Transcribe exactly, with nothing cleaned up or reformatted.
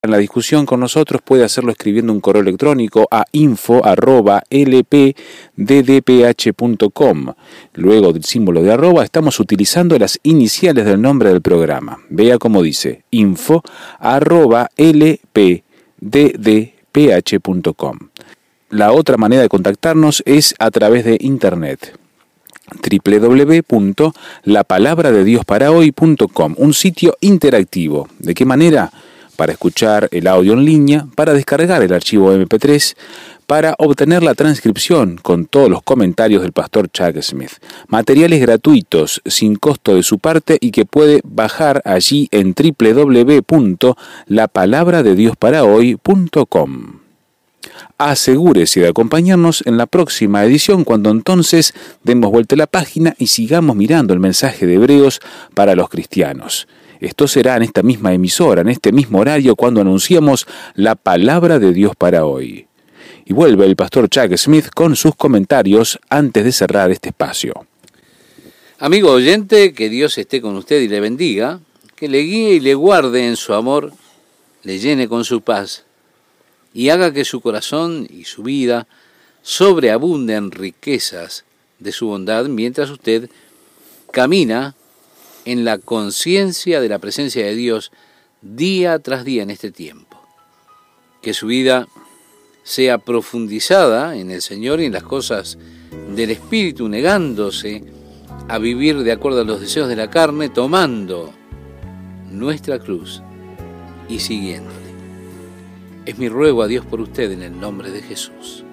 en la discusión con nosotros puede hacerlo escribiendo un correo electrónico a info arroba l p d d p h punto com. Luego del símbolo de arroba estamos utilizando las iniciales del nombre del programa. Vea cómo dice, info arroba l p d d p h punto com. La otra manera de contactarnos es a través de internet. doble u doble u doble u punto la palabra de dios para hoy punto com, un sitio interactivo. ¿De qué manera? Para escuchar el audio en línea, para descargar el archivo eme pe tres, para obtener la transcripción con todos los comentarios del pastor Chuck Smith. Materiales gratuitos, sin costo de su parte y que puede bajar allí en doble u doble u doble u punto la palabra de dios para hoy punto com. Asegúrese de acompañarnos en la próxima edición, cuando entonces demos vuelta a la página y sigamos mirando el mensaje de Hebreos para los cristianos. Esto será en esta misma emisora, en este mismo horario, cuando anunciamos la palabra de Dios para hoy. Y vuelve el pastor Chuck Smith con sus comentarios antes de cerrar este espacio. Amigo oyente, que Dios esté con usted y le bendiga, que le guíe y le guarde en su amor, le llene con su paz y haga que su corazón y su vida sobreabunden en riquezas de su bondad mientras usted camina en la conciencia de la presencia de Dios día tras día en este tiempo. Que su vida sea profundizada en el Señor y en las cosas del Espíritu, negándose a vivir de acuerdo a los deseos de la carne, tomando nuestra cruz y siguiéndole. Es mi ruego a Dios por usted en el nombre de Jesús.